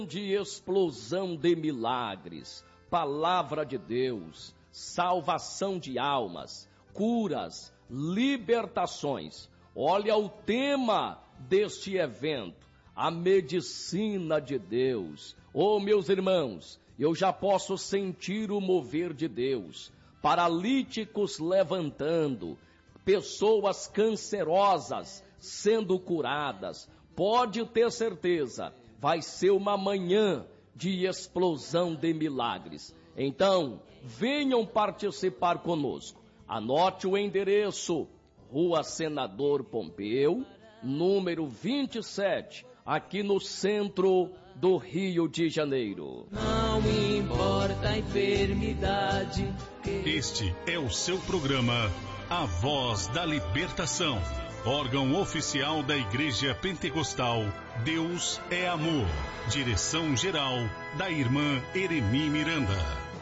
De explosão de milagres, palavra de Deus, salvação de almas, curas, libertações. Olha o tema deste evento, a medicina de Deus. Oh, meus irmãos, eu já posso sentir o mover de Deus. Paralíticos levantando, pessoas cancerosas sendo curadas. Pode ter certeza, vai ser uma manhã de explosão de milagres. Então, venham participar conosco. Anote o endereço: Rua Senador Pompeu, número 27, aqui no centro do Rio de Janeiro. Não importa a enfermidade. Este é o seu programa, A Voz da Libertação. Órgão oficial da Igreja Pentecostal Deus é Amor. Direção-geral da irmã Ereni Miranda.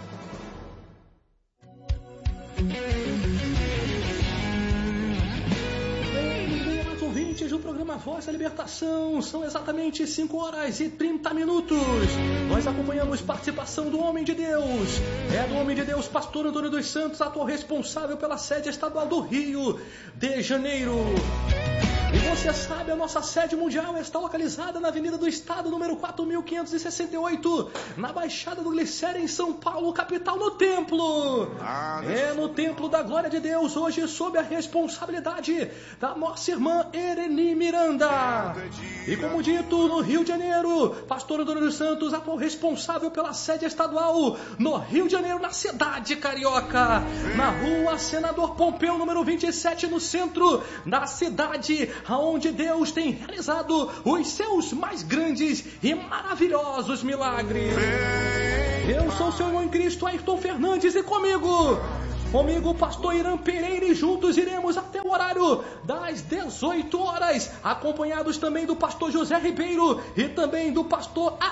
Bem, mais ouvintes do programa Voz da Libertação. São exatamente 5 horas e 30 minutos. Nós acompanhamos participação do homem de Deus. É do homem de Deus, pastor Antônio dos Santos, atual responsável pela sede estadual do Rio de Janeiro. E você sabe, a nossa sede mundial está localizada na Avenida do Estado, número 4568, na Baixada do Glicério, em São Paulo, capital, no Templo. É no Templo da Glória de Deus, hoje sob a responsabilidade da nossa irmã Ereni Miranda. E como dito, no Rio de Janeiro, pastor Antônio dos Santos, atual responsável pela sede estadual no Rio de Janeiro, na cidade carioca, na Rua Senador Pompeu, número 27, no centro da cidade, aonde Deus tem realizado os seus mais grandes e maravilhosos milagres. Eu sou o seu irmão em Cristo, Ayrton Fernandes, e comigo, o pastor Irã Pereira, e juntos iremos até o horário das 18 horas, acompanhados também do pastor José Ribeiro e também do pastor